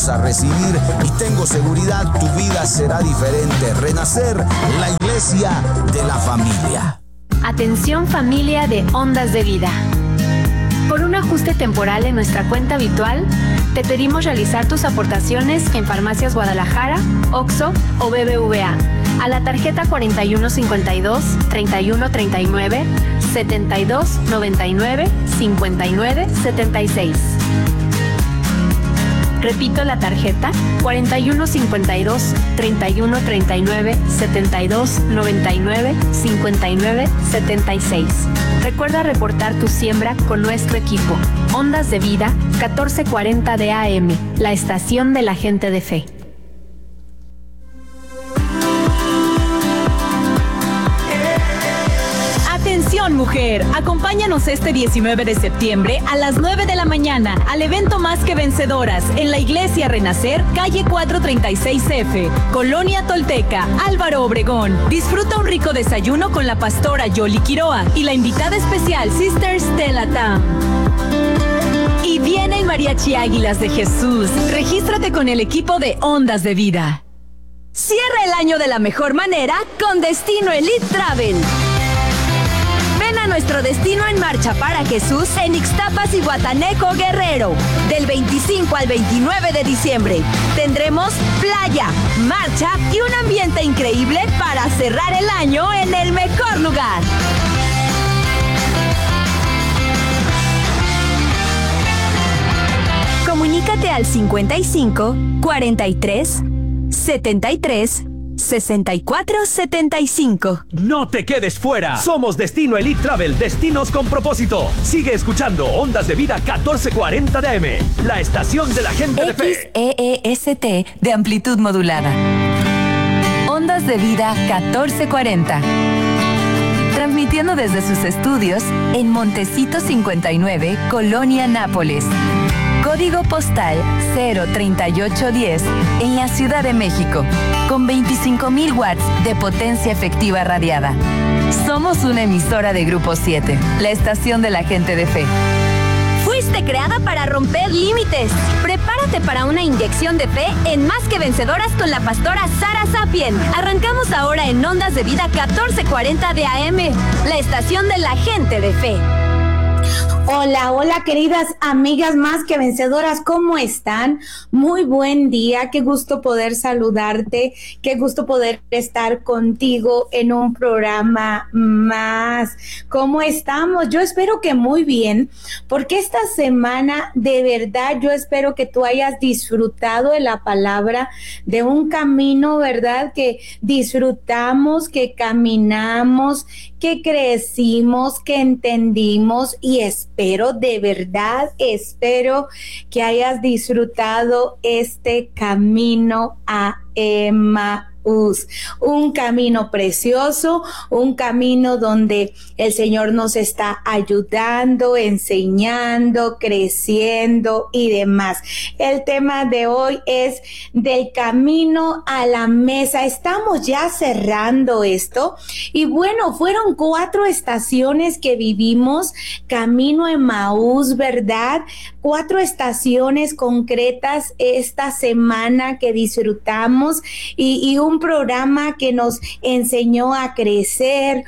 vamos a recibir y tengo seguridad tu vida será diferente. Renacer, la iglesia de la familia. Atención familia de Ondas de Vida. Por un ajuste temporal en nuestra cuenta habitual, te pedimos realizar tus aportaciones en Farmacias Guadalajara, OXXO o BBVA a la tarjeta 4152 3139 7299 5976. Repito la tarjeta 4152 3139 7299 5976. Recuerda reportar tu siembra con nuestro equipo. Ondas de Vida 1440 de AM, la estación de la gente de fe. Atención mujer, acompáñanos este 19 de septiembre a las 9 de la mañana al evento Más que Vencedoras en la Iglesia Renacer, calle 436F, Colonia Tolteca, Álvaro Obregón. Disfruta un rico desayuno con la pastora Yoli Quiroa y la invitada especial Sister Stella Tam. Y viene el Mariachi Águilas de Jesús. Regístrate con el equipo de Ondas de Vida. Cierra el año de la mejor manera con Destino Elite Travel. Ven a nuestro destino en marcha para Jesús en Ixtapas y Guataneco, Guerrero. Del 25 al 29 de diciembre tendremos playa, marcha y un ambiente increíble para cerrar el año en el mejor lugar. Comunícate al 55 43 73 6475. No te quedes fuera. Somos Destino Elite Travel, destinos con propósito. Sigue escuchando Ondas de Vida 1440 de AM, la estación de la gente de fe. XEEST de amplitud modulada. Ondas de Vida 1440. Transmitiendo desde sus estudios en Montecito 59, Colonia Nápoles. Código postal 03810 en la Ciudad de México, con 25,000 watts de potencia efectiva radiada. Somos una emisora de Grupo 7, la estación de la gente de fe. Fuiste creada para romper límites. Prepárate para una inyección de fe en Más que Vencedoras con la pastora Sara Sapien. Arrancamos ahora en Ondas de Vida 1440 de AM, la estación de la gente de fe. Hola, hola queridas amigas Más que Vencedoras, ¿cómo están? Muy buen día, qué gusto poder saludarte, qué gusto poder estar contigo en un programa más. ¿Cómo estamos? Yo espero que muy bien, porque esta semana de verdad yo espero que tú hayas disfrutado de la palabra, de un camino, ¿verdad? Que disfrutamos, que caminamos, que crecimos, que entendimos y espero, de verdad, espero que hayas disfrutado este camino a Emmaús. Un camino precioso, un camino donde el Señor nos está ayudando, enseñando, creciendo y demás. El tema de hoy es del camino a la mesa. Estamos ya cerrando esto y bueno, fueron 4 estaciones que vivimos camino a Emmaús, ¿verdad? 4 estaciones concretas esta semana que disfrutamos y un programa que nos enseñó a crecer,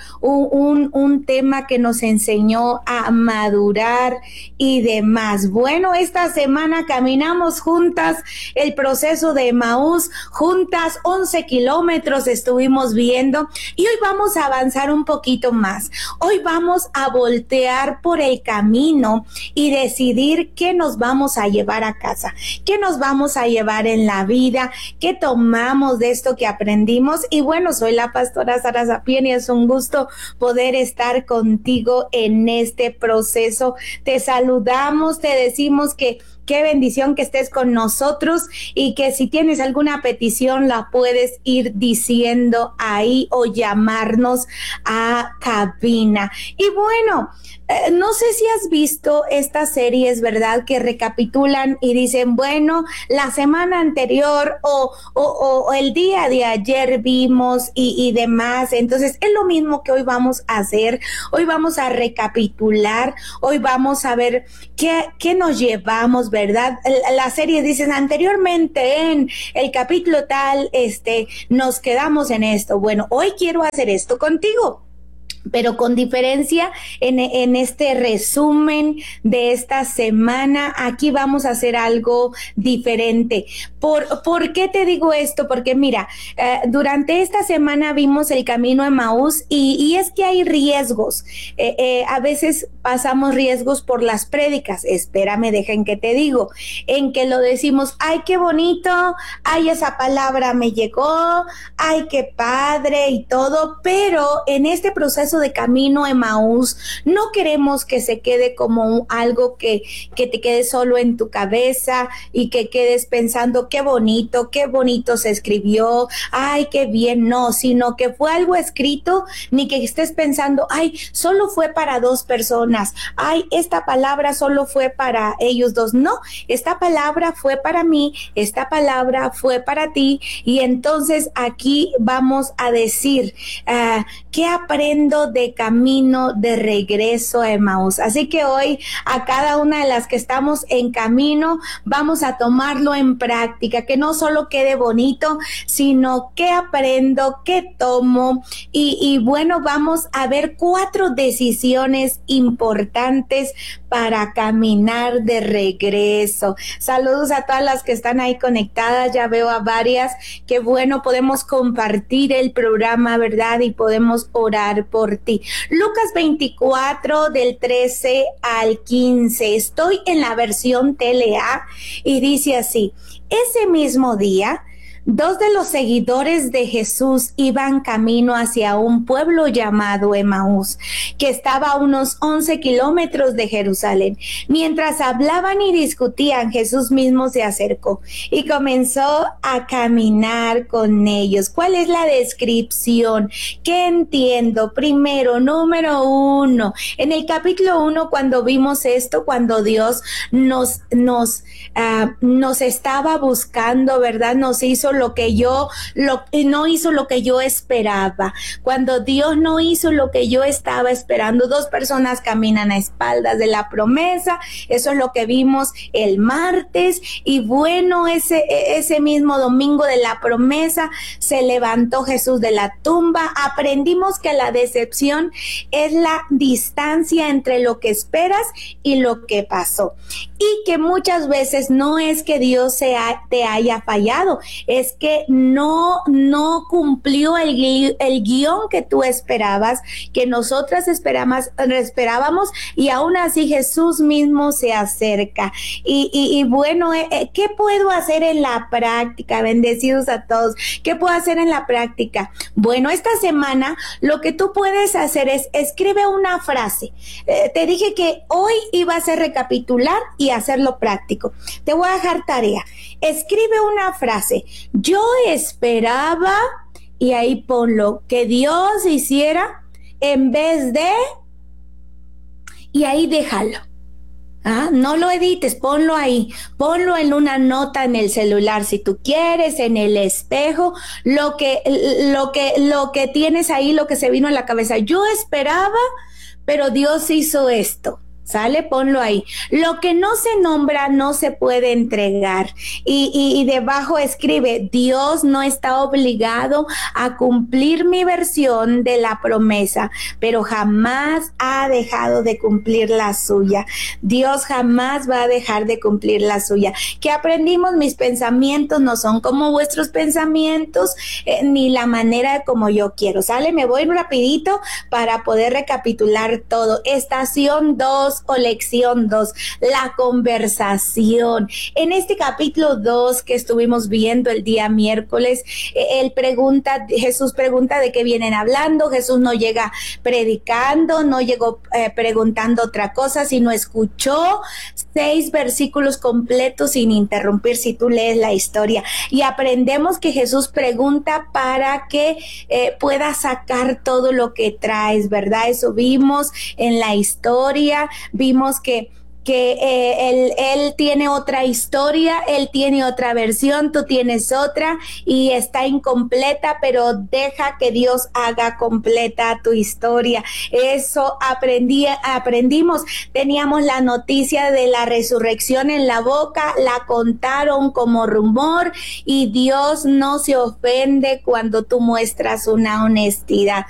un tema que nos enseñó a madurar y demás. Bueno, esta semana caminamos juntas el proceso de Emmaús, juntas 11 kilómetros estuvimos viendo y hoy vamos a avanzar un poquito más. Hoy vamos a voltear por el camino y decidir qué nos vamos a llevar a casa, qué nos vamos a llevar en la vida, qué tomamos de esto que aprendimos. Y bueno, soy la pastora Sara Sapien y es un gusto poder estar contigo en este proceso. Te saludamos, te decimos que qué bendición que estés con nosotros y que si tienes alguna petición la puedes ir diciendo ahí o llamarnos a cabina. Y bueno, no sé si has visto estas series, ¿verdad? Que recapitulan y dicen, bueno, la semana anterior o el día de ayer vimos y demás. Entonces, es lo mismo que hoy vamos a hacer. Hoy vamos a recapitular, hoy vamos a ver qué nos llevamos, ¿verdad? La serie dicen anteriormente en el capítulo tal, nos quedamos en esto. Bueno, hoy quiero hacer esto contigo, pero con diferencia en este resumen de esta semana. Aquí vamos a hacer algo diferente. ¿Por qué te digo esto? Porque mira, durante esta semana vimos el camino a Emaús y es que hay riesgos. A veces pasamos riesgos por las prédicas. Espérame, dejen que te digo. En que lo decimos, ay, qué bonito, ay, esa palabra me llegó, ay, qué padre y todo, pero en este proceso de camino a Emaús, no queremos que se quede como algo que te quede solo en tu cabeza y que quedes pensando qué bonito se escribió, ay, qué bien, no, sino que fue algo escrito, ni que estés pensando, ay, solo fue para 2 personas, ay, esta palabra solo fue para ellos 2, no, esta palabra fue para mí, esta palabra fue para ti, y entonces aquí vamos a decir, ¿qué aprendo de camino de regreso a Emaús? Así que hoy a cada una de las que estamos en camino vamos a tomarlo en práctica, que no solo quede bonito, sino que aprendo, que tomo y bueno, vamos a ver 4 decisiones importantes para caminar de regreso. Saludos a todas las que están ahí conectadas, ya veo a varias, qué bueno, podemos compartir el programa, ¿verdad? Y podemos orar por ti. Lucas 24 del 13 al 15, estoy en la versión TLA y dice así: ese mismo día, 2 de los seguidores de Jesús iban camino hacia un pueblo llamado Emaús, que estaba a unos 11 kilómetros de Jerusalén. Mientras hablaban y discutían, Jesús mismo se acercó y comenzó a caminar con ellos. ¿Cuál es la descripción? ¿Qué entiendo? Primero, número 1, en el capítulo 1, cuando vimos esto, cuando Dios nos estaba buscando, ¿verdad? Nos hizo no hizo lo que yo esperaba. Cuando Dios no hizo lo que yo estaba esperando, 2 personas caminan a espaldas de la promesa. Eso es lo que vimos el martes. Y bueno, ese mismo domingo de la promesa se levantó Jesús de la tumba. Aprendimos que la decepción es la distancia entre lo que esperas y lo que pasó. Y que muchas veces no es que Dios te haya fallado, es que no cumplió el guión que tú esperabas, que nosotras esperábamos, y aún así Jesús mismo se acerca. Y bueno, ¿qué puedo hacer en la práctica? Bendecidos a todos. ¿Qué puedo hacer en la práctica? Bueno, esta semana lo que tú puedes hacer es escribe una frase. Te dije que hoy iba a ser recapitular y hacerlo práctico. Te voy a dejar tarea. Escribe una frase. Yo esperaba, y ahí ponlo, que Dios hiciera en vez de, y ahí déjalo. No lo edites, ponlo ahí, ponlo en una nota en el celular, si tú quieres, en el espejo, lo que tienes ahí, lo que se vino a la cabeza. Yo esperaba, pero Dios hizo esto. ¿Sale? Ponlo ahí. Lo que no se nombra no se puede entregar. Y debajo escribe: Dios no está obligado a cumplir mi versión de la promesa, pero jamás ha dejado de cumplir la suya. Dios jamás va a dejar de cumplir la suya. ¿Qué aprendimos? Mis pensamientos no son como vuestros pensamientos, ni la manera como yo quiero. ¿Sale? Me voy rapidito para poder recapitular todo. Estación 2 o lección 2, la conversación. En este capítulo 2 que estuvimos viendo el día miércoles, Jesús pregunta de qué vienen hablando. Jesús no llega predicando, no llegó preguntando otra cosa, sino escuchó 6 versículos completos sin interrumpir, si tú lees la historia. Y aprendemos que Jesús pregunta para que pueda sacar todo lo que traes, ¿verdad? Eso vimos en la historia. Vimos que que él tiene otra historia, él tiene otra versión, tú tienes otra y está incompleta, pero deja que Dios haga completa tu historia. Eso aprendimos, teníamos la noticia de la resurrección en la boca, la contaron como rumor y Dios no se ofende cuando tú muestras una honestidad.